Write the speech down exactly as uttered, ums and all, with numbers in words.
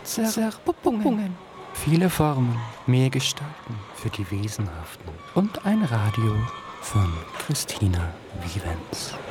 Zerpuppungen. Viele Formen, mehr Gestalten für die Wesenhaften. Und ein Radio von Christina Vivens.